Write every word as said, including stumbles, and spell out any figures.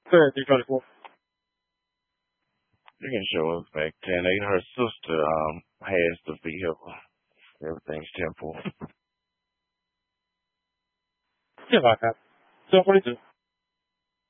对，你说你说。 You can show us back ten eight. Her sister um has the vehicle. Everything's temple. 宪法看，这样会一直